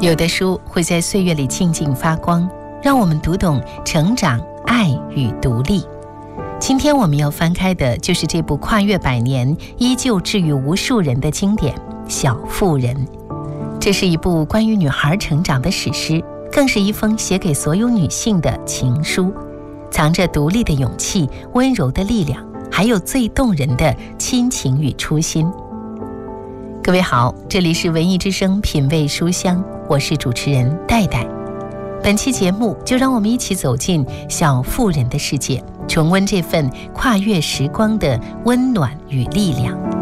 有的书会在岁月里静静发光，让我们读懂成长、爱与独立。今天我们要翻开的就是这部跨越100年依旧治愈无数人的经典《小妇人》。这是一部关于女孩成长的史诗，更是一封写给所有女性的情书，藏着独立的勇气、温柔的力量，还有最动人的亲情与初心。各位好，这里是文艺之声品味书香，我是主持人戴戴。本期节目就让我们一起走进小妇人的世界，重温这份跨越时光的温暖与力量。